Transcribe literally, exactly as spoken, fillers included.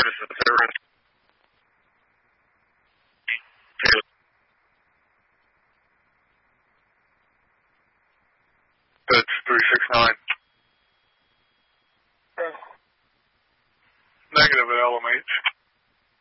This is Everett. That's three six nine. Okay. Negative at L M H.